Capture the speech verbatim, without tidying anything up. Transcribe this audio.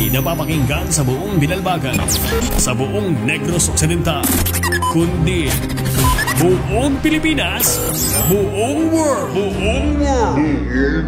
napapakinggan sa buong Binalbagan, sa buong Negros Occidental, kundi buong Pilipinas, buong world, buong world.